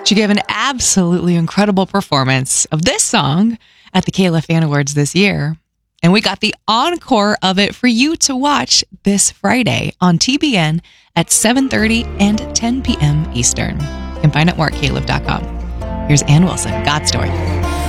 She gave an absolutely incredible performance of this song at the Kayla Fan Awards this year. And we got the encore of it for you to watch this Friday on TBN at 7:30 and 10 p.m. Eastern. You can find it more at caleb.com. Here's Ann Wilson, God Story.